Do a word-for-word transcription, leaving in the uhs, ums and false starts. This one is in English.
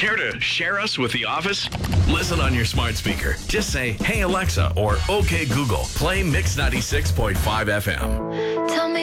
Care to share us with the office? Listen on your smart speaker. Just say, "Hey Alexa," or "Okay Google, play Mix ninety-six point five F M." Tell me